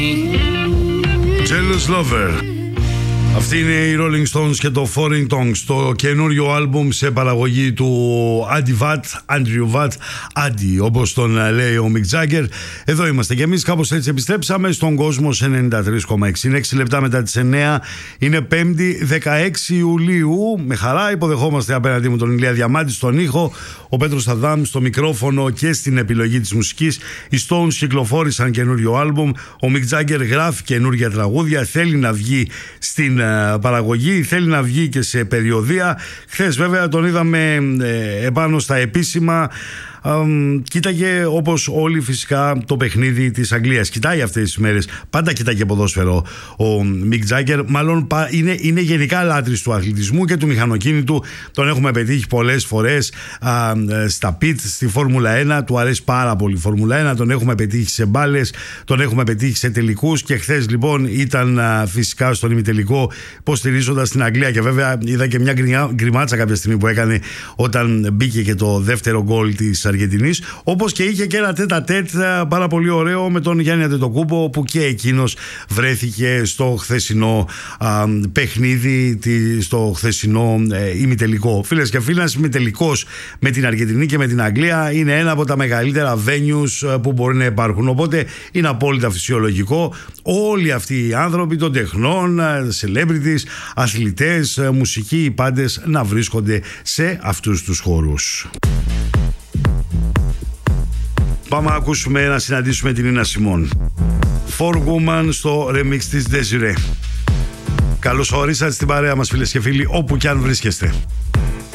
Jealous Lover. Αυτή είναι οι Rolling Stones και το Foreign Tongues, το καινούριο άλμπουμ σε παραγωγή του Andrew Watt, Andy, όπως τον λέει ο Mick Jagger. Εδώ είμαστε και εμείς, κάπως έτσι επιστρέψαμε στον κόσμο σε 93,6. Είναι 6 λεπτά μετά τις 9, είναι 5η 16 Ιουλίου. Με χαρά υποδεχόμαστε απέναντί μου τον Ηλία Διαμάντη στον ήχο, ο Πέτρος Αδάμ στο μικρόφωνο και στην επιλογή της μουσικής. Οι Stones κυκλοφόρησαν καινούριο άλμπουμ, ο Mick Jagger γράφει καινούργια τραγούδια, θέλει να βγει στην παραγωγή, θέλει να βγει και σε περιοδεία. Χθες βέβαια τον είδαμε επάνω στα επίσημα. Κοίταγε όπως όλοι φυσικά το παιχνίδι της Αγγλίας. Κοιτάει αυτές τις μέρες, πάντα κοιτάγε ποδόσφαιρο ο Mick Jagger. Μάλλον είναι γενικά λάτρης του αθλητισμού και του μηχανοκίνητου. Τον έχουμε πετύχει πολλές φορές στα πιτ, στη Φόρμουλα 1. Του αρέσει πάρα πολύ η Φόρμουλα 1. Τον έχουμε πετύχει σε μπάλες, τον έχουμε πετύχει σε τελικούς. Και χθες λοιπόν ήταν φυσικά στον ημιτελικό υποστηρίζοντας την Αγγλία. Και βέβαια είδα και μια γκριμάτσα κάποια στιγμή που έκανε όταν μπήκε και το δεύτερο γκολ της Αργεντινής, όπως και είχε και ένα τέτα-τέτ πάρα πολύ ωραίο με τον Γιάννη Αντετοκούμπο, που και εκείνος βρέθηκε στο χθεσινό παιχνίδι, στο χθεσινό ημιτελικό. Φίλες και φίλοι, ένας ημιτελικός με την Αργεντινή και με την Αγγλία είναι ένα από τα μεγαλύτερα venues που μπορεί να υπάρχουν, οπότε είναι απόλυτα φυσιολογικό όλοι αυτοί οι άνθρωποι των τεχνών, celebrities, αθλητές, μουσικοί, οι πάντες να βρίσκονται σε αυτούς τους χώρους. Πάμε να ακούσουμε, να συναντήσουμε την Νίνα Σιμών. For Woman στο remix της Desiree. Καλώς ορίσατε στην παρέα μας, φίλες και φίλοι, όπου κι αν βρίσκεστε.